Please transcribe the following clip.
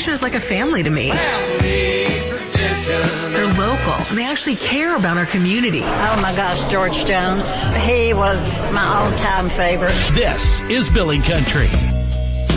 tradition is like a family to me. They're local, and they actually care about our community. Oh my gosh, George Jones. He was my all-time favorite. This is Billy Country.